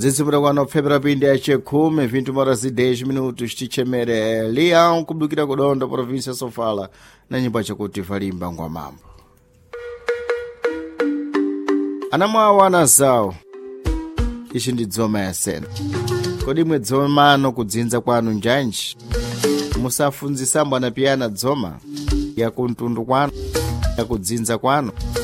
zidzimura kwano pfepera pindi yace 10 20 horas e 10 minutos tichemere Leão kubudukira kudondo província ya Sofala na nyimbo chakuti valimba ngwamambo anamwawa anazawo ichi ndi dzoma yasena kodi mwe dzomano kudzinza kwanu njanji musafunzisambo anapiyana dzoma yakuntundu kwanu yakudzinza kwanu